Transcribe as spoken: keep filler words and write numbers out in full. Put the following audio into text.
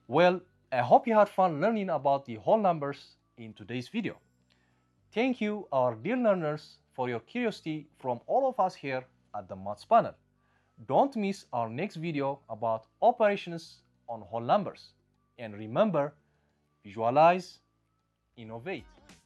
Well, I hope you had fun learning about the whole numbers in today's video. Thank you, our dear learners, for your curiosity from all of us here at the Maths Panel. Don't miss our next video about operations on whole numbers. And remember, visualize, innovate.